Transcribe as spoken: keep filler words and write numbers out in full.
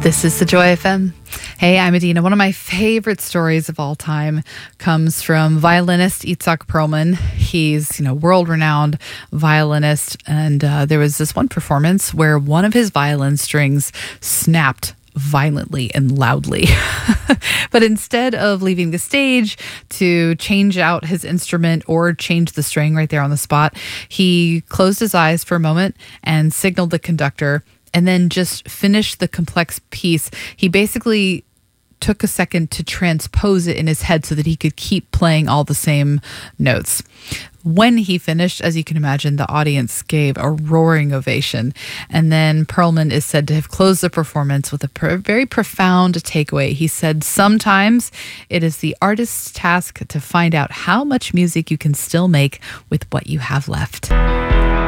This is the Joy F M. Hey, I'm Adina. One of my favorite stories of all time comes from violinist Itzhak Perlman. He's, you know, world-renowned violinist, and uh, there was this one performance where one of his violin strings snapped violently and loudly. But instead of leaving the stage to change out his instrument or change the string right there on the spot, he closed his eyes for a moment and signaled the conductor and then just finished the complex piece. He basically took a second to transpose it in his head so that he could keep playing all the same notes. When he finished, as you can imagine, the audience gave a roaring ovation. And then Perlman is said to have closed the performance with a pr- very profound takeaway. He said, sometimes it is the artist's task to find out how much music you can still make with what you have left.